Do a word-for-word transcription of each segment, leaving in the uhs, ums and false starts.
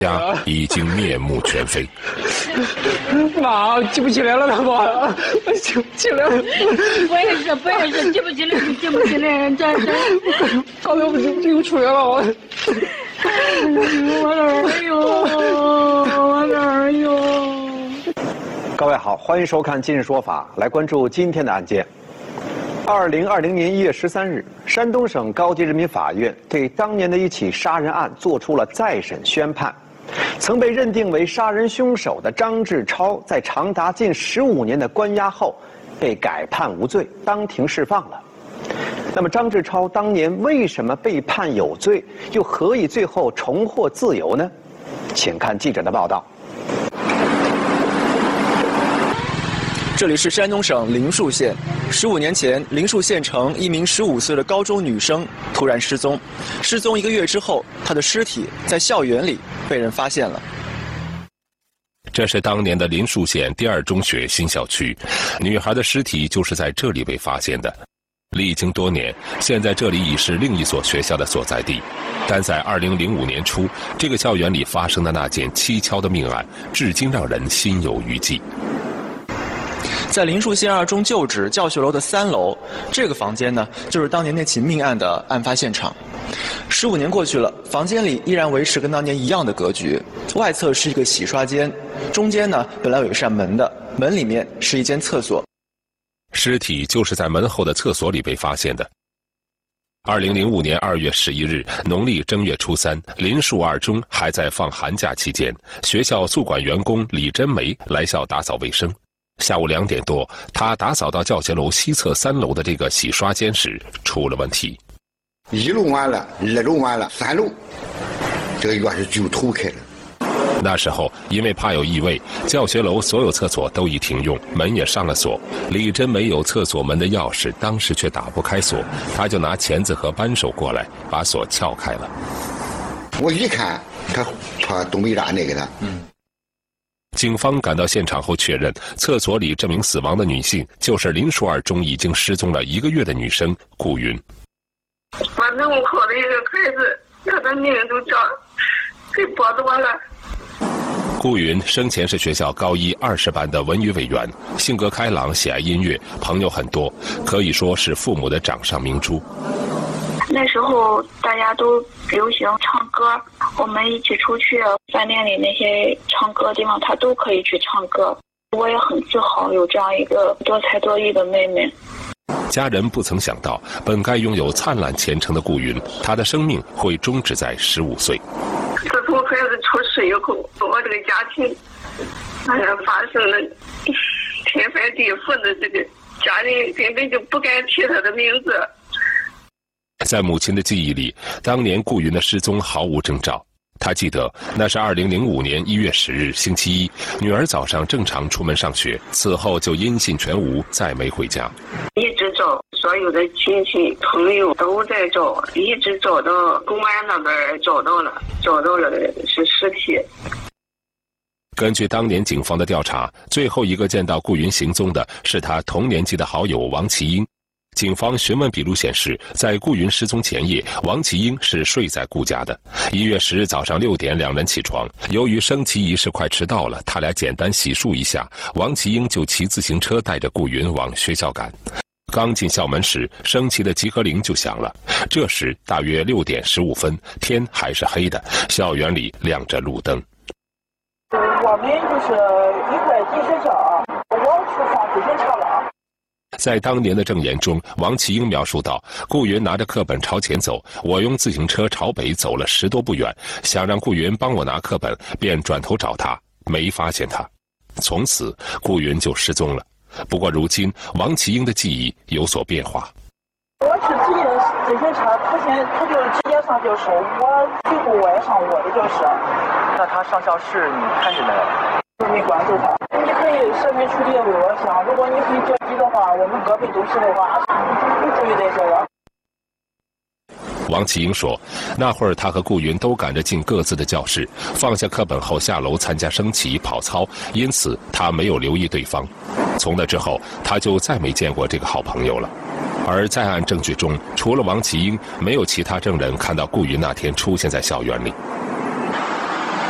家已经面目全非。 妈，我记不起来了，老婆，我记不起来了。 我也是，我也是，记不起来，记不起来，这这。 刚才我就就出来了，我。 我哪儿有？我哪儿有？ 各位好，欢迎收看《今日说法》，来关注今天的案件。二零二零年一月十三日，山东省高级人民法院对当年的一起杀人案作出了再审宣判。曾被认定为杀人凶手的张志超，在长达近十五年的关押后，被改判无罪，当庭释放了。那么，张志超当年为什么被判有罪，又何以最后重获自由呢？请看记者的报道。 这里是山东省灵树县。十五年前，灵树县城一名十五岁的高中女生突然失踪。失踪一个月之后，她的尸体在校园里被人发现了。 这是当年的灵树县第二中学新校区，女孩的尸体就是在这里被发现的。历经多年，现在这里已是另一所学校的所在地。但在二零零五年初，这个校园里发生的那件蹊跷的命案，至今让人心有余悸。 在灵树县二中旧址教学楼的三楼，这个房间呢，就是当年那起命案的案发现场。十五年过去了，房间里依然维持跟当年一样的格局。外侧是一个洗刷间，中间呢本来有一扇门的，门里面是一间厕所。 尸体就是在门后的厕所里被发现的。二零零五年二月十一日，农历正月初三，灵树二中还在放寒假期间，学校宿管员工李真梅来校打扫卫生。下午两点多，他打扫到教学楼西侧三楼的这个洗刷间时，出了问题。 一楼完了，二楼完了，三楼，这个院是就头开了。 那时候，因为怕有异味，教学楼所有厕所都已停用，门也上了锁。李真没有厕所门的钥匙，当时却打不开锁，他就拿钳子和扳手过来，把锁撬开了。 我一看，他他东北大那个的，嗯。 警方赶到现场后确认，厕所里这名死亡的女性就是灵树二中已经失踪了一个月的女生顾云。 反正我考了一个孩子，他的命都叫给剥夺了。 顾云生前是学校高一二十班的文娱委员，性格开朗，喜爱音乐，朋友很多，可以说是父母的掌上明珠。 那时候大家都流行唱歌，我们一起出去饭店里那些唱歌的地方，他都可以去唱歌。我也很自豪有这样一个多才多艺的妹妹。 家人不曾想到，本该拥有灿烂前程的顾云，她的生命会终止在十五岁。 自从孩子出世以后，我这个家庭，哎呀，发生了天翻地覆的这个，家人根本就不敢提他的名字。 在母亲的记忆里，当年顾云的失踪毫无征兆。她记得那是二零零五年一月十日星期一，女儿早上正常出门上学，此后就音信全无，再没回家。 一直找，所有的亲戚朋友都在找，一直找到公安那边找到了，找到了是尸体。 根据当年警方的调查，最后一个见到顾云行踪的是她同年级的好友王其英。警方询问笔录显示，在顾云失踪前夜，王其英是睡在顾家的。一月十日早上六点，两人起床。由于升旗仪式快迟到了，他俩简单洗漱一下，王其英就骑自行车带着顾云往学校赶。刚进校门时，升旗的集合铃就响了。这时大约六点十五分，天还是黑的，校园里亮着路灯。 我们就是一会儿进学校，我去上自行车了。 在当年的证言中，王其英描述道，顾云拿着课本朝前走，我用自行车朝北走了十多步远，想让顾云帮我拿课本，便转头找他，没发现他。从此顾云就失踪了。不过如今王其英的记忆有所变化。 我是直接自行车，他先他就直接上教室，我最后我也上我的教室。 那他上教室你看着没有？ 没关注他。你可以社会处理为我想，如果你可以着急的话，我们隔壁都是的话，不至于在这个。 王其英说，那会儿他和顾云都赶着进各自的教室，放下课本后下楼参加升旗、跑操，因此他没有留意对方。从那之后，他就再没见过这个好朋友了。而在案证据中，除了王其英，没有其他证人看到顾云那天出现在校园里。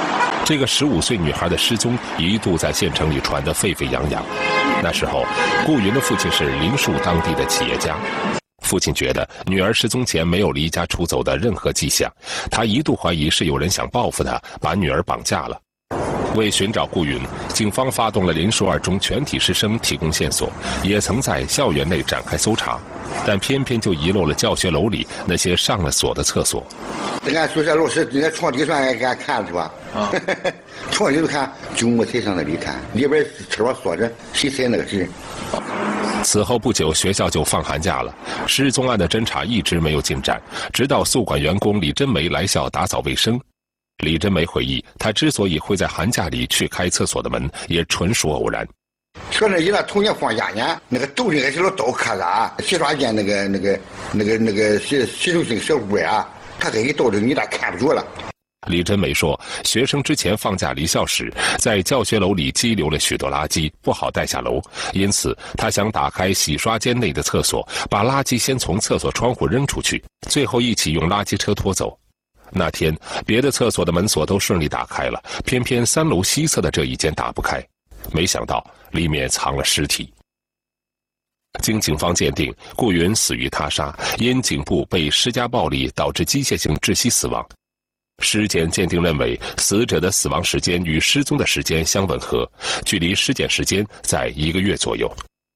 这个十五岁女孩的失踪一度在县城里传得沸沸扬扬。那时候，顾云的父亲是林树当地的企业家。父亲觉得女儿失踪前没有离家出走的任何迹象，他一度怀疑是有人想报复他，把女儿绑架了。为寻找顾云，警方发动了林树二中全体师生提供线索，也曾在校园内展开搜查，但偏偏就遗漏了教学楼里那些上了锁的厕所。 俺宿舍老师在床底上给俺看了是吧？啊，床底下看，就没才上那里看，里边厕所锁着，谁塞那个纸？ 此后不久，学校就放寒假了，失踪案的侦查一直没有进展，直到宿管员工李真梅来校打扫卫生。李真梅回忆，她之所以会在寒假里去开厕所的门，也纯属偶然。 说那一那头年放假呢，那个斗那个小刀磕子，洗刷间那个那个那个那个洗洗手间小屋啊，他给你斗着你咋看不住了？ 李真梅说，学生之前放假离校时，在教学楼里积留了许多垃圾，不好带下楼，因此他想打开洗刷间内的厕所，把垃圾先从厕所窗户扔出去，最后一起用垃圾车拖走。那天，别的厕所的门锁都顺利打开了，偏偏三楼西侧的这一间打不开，没想到里面藏了尸体。经警方鉴定，顾云死于他杀，因颈部被施加暴力导致机械性窒息死亡。尸检鉴定认为，死者的死亡时间与失踪的时间相吻合，距离尸检时间在一个月左右。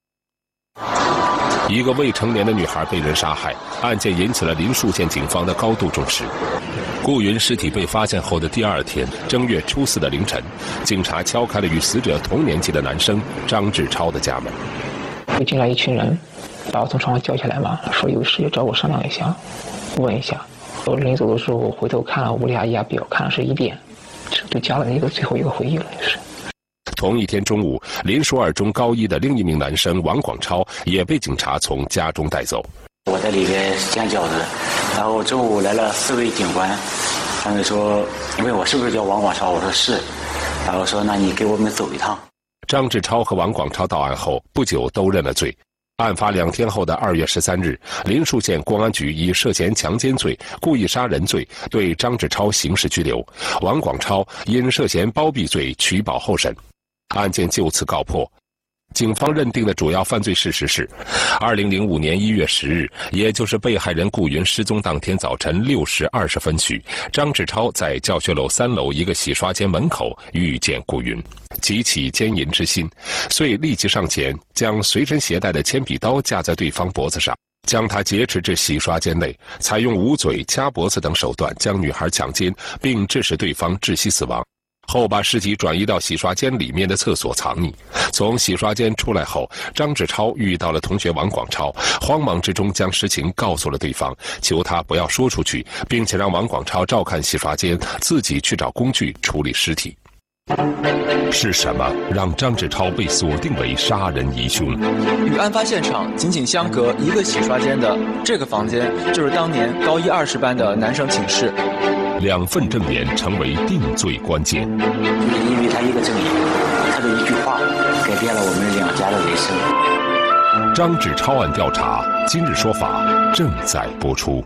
一个未成年的女孩被人杀害，案件引起了林树县警方的高度重视。顾云尸体被发现后的第二天，正月初四的凌晨，警察敲开了与死者同年纪的男生张志超的家门。 就进来一群人，把我从床上叫起来嘛，说有事要找我商量一下，问一下。我临走的时候，我回头看了屋里阿姨表，看了是一点，这对家人的一个最后一个回忆了，也是。 同一天中午，林树二中高一的另一名男生王广超也被警察从家中带走。 我在里边煎饺子，然后中午来了四位警官，他们说问我是不是叫王广超，我说是，然后说那你给我们走一趟。 张志超和王广超到案后不久都认了罪。案发两天后的二月十三日，林树县公安局以涉嫌强奸罪、故意杀人罪对张志超刑事拘留，王广超因涉嫌包庇罪取保候审。案件就此告破。警方认定的主要犯罪事实是，二零零五年一月十日，也就是被害人顾云失踪当天早晨六时二十分许，张志超在教学楼三楼一个洗刷间门口遇见顾云，激起奸淫之心，遂立即上前将随身携带的铅笔刀架在对方脖子上，将她劫持至洗刷间内，采用捂嘴、掐脖子等手段将女孩强奸，并致使对方窒息死亡。后把尸体转移到洗刷间里面的厕所藏匿。从洗刷间出来后，张志超遇到了同学王广超，慌忙之中将实情告诉了对方，求他不要说出去，并且让王广超照看洗刷间，自己去找工具处理尸体。是什么让张志超被锁定为杀人疑凶？ 与案发现场仅仅相隔一个洗刷间的这个房间，就是当年高一二十班的男生寝室。 两份证言成为定罪关键。 因为他一个证言，他的一句话，改变了我们两家的人生。 张志超案调查，今日说法正在播出。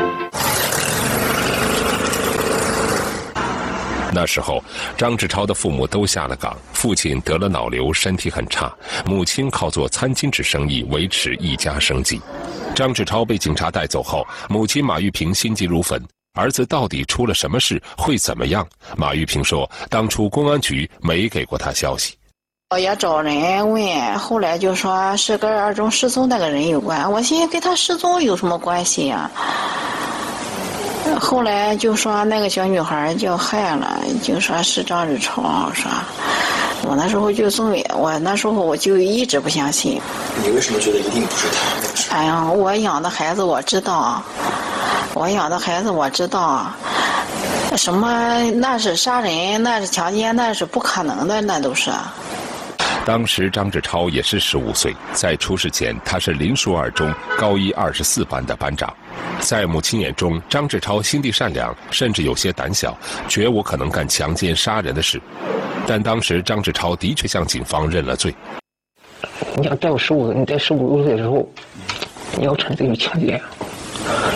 那时候，张志超的父母都下了岗，父亲得了脑瘤，身体很差，母亲靠做餐巾纸生意维持一家生计。张志超被警察带走后，母亲马玉萍心急如焚。儿子到底出了什么事，会怎么样？马玉萍说，当初公安局没给过他消息。 我也找人问，后来就说是跟二中失踪那个人有关。我寻思跟他失踪有什么关系呀、啊？后来就说那个小女孩叫害了，就说是张志超。说，我那时候就认为，我那时候我就一直不相信。 你为什么觉得一定不是他？ 哎呀，我养的孩子我知道。我养的孩子我知道，什么那是杀人，那是强奸，那是不可能的，那都是。 当时张志超也是十五岁，在出事前，他是林树二中高一二十四班的班长。在母亲眼中，张志超心地善良，甚至有些胆小，绝无可能干强奸杀人的事。但当时张志超的确向警方认了罪。 你要在我十五，你在十五岁的时候，你要承罪于强奸。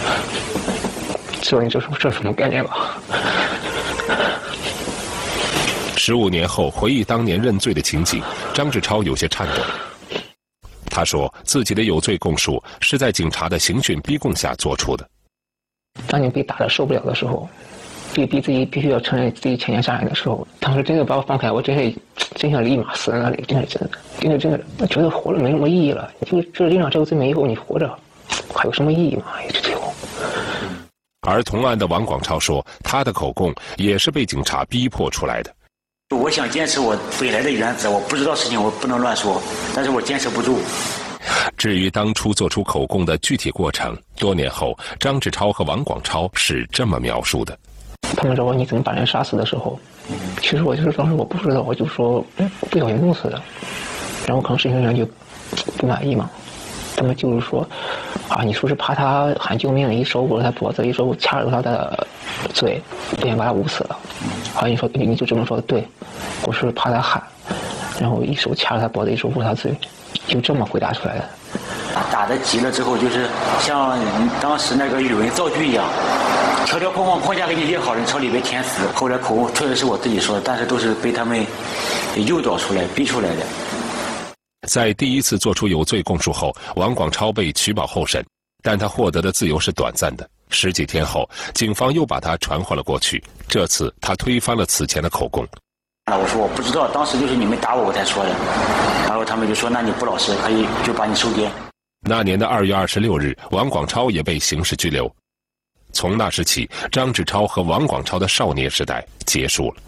知道你这是这是什么概念吧？ 十五年后回忆当年认罪的情景，张志超有些颤抖。他说自己的有罪供述是在警察的刑讯逼供下做出的。 当你被打得受不了的时候，逼逼自己必须要承认自己强奸杀人的时候，当时真的把我放开，我真是真想立马死在那里，真是真的，真的真的，我觉得活了没什么意义了。就这领上这个罪名以后，你活着还有什么意义吗？这最后。 而同案的王广超说，他的口供也是被警察逼迫出来的。 我想坚持我本来的原则，我不知道事情我不能乱说，但是我坚持不住。 至于当初做出口供的具体过程，多年后张志超和王广超是这么描述的。 他们说你怎么把人杀死的时候，其实我就是当时我不知道，我就说不小心弄死的，然后可能审讯人就不满意嘛，他们就是说啊，你说是怕他喊救命，一手捂着他脖子，一手掐着他的嘴，不想把他捂死了。好，你说你就这么说，对，我是怕他喊，然后一手掐着他脖子，一手捂他嘴，就这么回答出来的。 打得急了之后，就是像当时那个语文造句一样，条条框框框架给你列好了，朝里边填死。后来口供确实是我自己说的，但是都是被他们诱导出来、逼出来的。 在第一次做出有罪供述后，王广超被取保候审，但他获得的自由是短暂的。十几天后，警方又把他传唤了过去，这次他推翻了此前的口供。 我说我不知道，当时就是你们打我我才说的，然后他们就说那你不老实，可以就把你收监。 那年的二月二十六日，王广超也被刑事拘留。从那时起，张志超和王广超的少年时代结束了。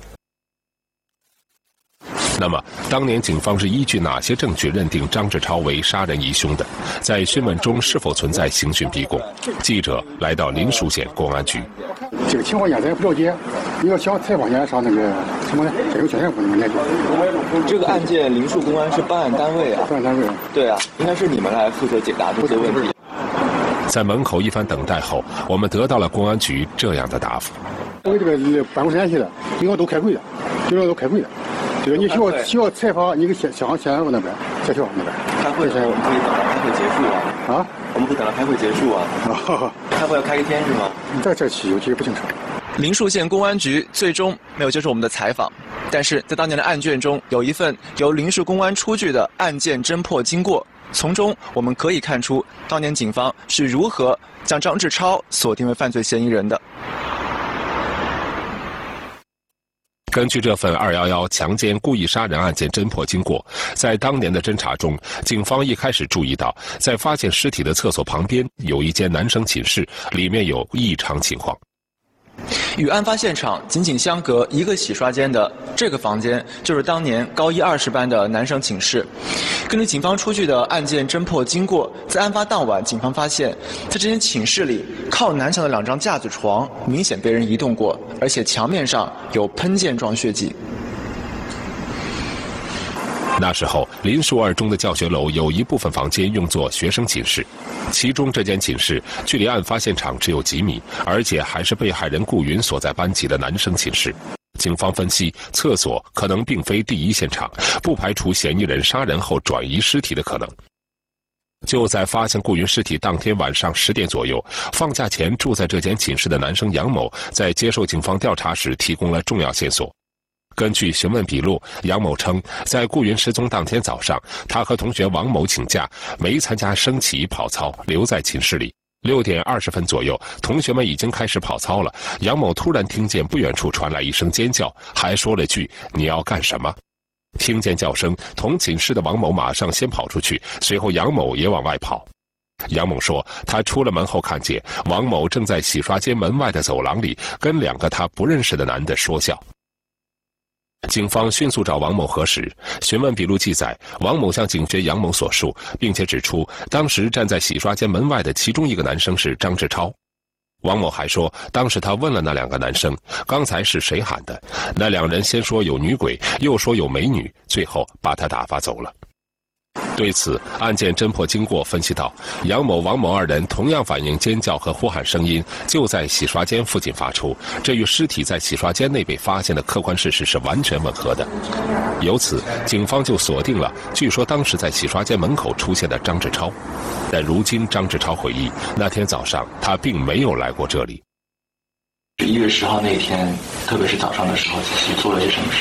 那么，当年警方是依据哪些证据认定张志超为杀人疑凶的？在讯问中是否存在刑讯逼供？记者来到临蜀县公安局。 这个情况现在不了解，你要想采访一下上那个什么呢？这有宣传部那边去。 这个案件，临蜀公安是办案单位啊。 办案单位。 对啊，应该是你们来负责解答这些问题。 在门口一番等待后，我们得到了公安局这样的答复： 跟这个办公室联系的，警方都开会了，警方都开会了。这个你需要需要采访，你给县乡县长那边、县校那边开会，我们可以等到开会结束啊。啊？我们可以等到开会结束啊。啊。开会要开一天是吗？ 在这期有其实不清楚。 临蜀县公安局最终没有接受我们的采访，但是在当年的案卷中有一份由临蜀公安出具的案件侦破经过，从中我们可以看出当年警方是如何将张志超锁定为犯罪嫌疑人的。 根据这份二一一强奸故意杀人案件侦破经过，在当年的侦查中，警方一开始注意到，在发现尸体的厕所旁边有一间男生寝室，里面有异常情况。 与案发现场仅仅相隔一个洗刷间的这个房间，就是当年高一二十班的男生寝室。根据警方出具的案件侦破经过，在案发当晚，警方发现，在这间寝室里，靠南墙的两张架子床明显被人移动过，而且墙面上有喷溅状血迹。 那时候，临蜀二中的教学楼有一部分房间用作学生寝室，其中这间寝室距离案发现场只有几米，而且还是被害人顾云所在班级的男生寝室。警方分析，厕所可能并非第一现场，不排除嫌疑人杀人后转移尸体的可能。就在发现顾云尸体当天晚上十点左右，放假前住在这间寝室的男生杨某，在接受警方调查时提供了重要线索。根据询问笔录，杨某称，在顾云失踪当天早上，他和同学王某请假，没参加升旗跑操，留在寝室里。六点二十分左右，同学们已经开始跑操了，杨某突然听见不远处传来一声尖叫，还说了句“你要干什么”。听见叫声，同寝室的王某马上先跑出去，随后杨某也往外跑。杨某说，他出了门后看见王某正在洗刷间门外的走廊里跟两个他不认识的男的说笑。警方迅速找王某核实，询问笔录记载，王某向警觉杨某所述，并且指出当时站在洗刷间门外的其中一个男生是张志超。王某还说，当时他问了那两个男生，刚才是谁喊的？那两人先说有女鬼，又说有美女，最后把他打发走了。对此，案件侦破经过分析到，杨某、王某二人同样反映尖叫和呼喊声音就在洗刷间附近发出，这与尸体在洗刷间内被发现的客观事实是完全吻合的。由此，警方就锁定了据说当时在洗刷间门口出现的张志超。但如今张志超回忆，那天早上他并没有来过这里。 一月十号那天，特别是早上的时候，自己做了些什么事？